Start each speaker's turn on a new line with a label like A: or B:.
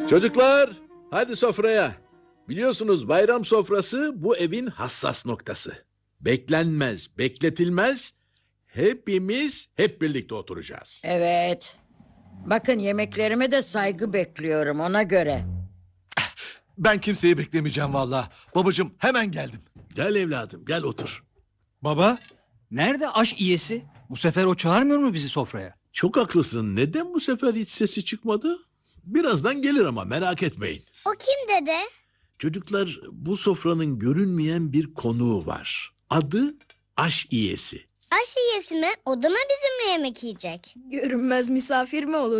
A: Çocuklar, hadi sofraya. Biliyorsunuz bayram sofrası bu evin hassas noktası. Beklenmez, bekletilmez. Hepimiz hep birlikte oturacağız.
B: Evet. Bakın yemeklerime de saygı bekliyorum ona göre.
C: Ben kimseyi beklemeyeceğim vallahi. Babacığım hemen geldim.
A: Gel evladım, gel otur.
D: Baba, nerede aş iyesi? Bu sefer o çağırmıyor mu bizi sofraya?
A: Çok haklısın. Neden bu sefer hiç sesi çıkmadı? Birazdan gelir ama merak etmeyin.
E: O kim dede?
A: Çocuklar, bu sofranın görünmeyen bir konuğu var. Adı aş iyesi.
E: Aş iyesi mi? O da mı bizimle yemek yiyecek?
F: Görünmez misafir mi olur?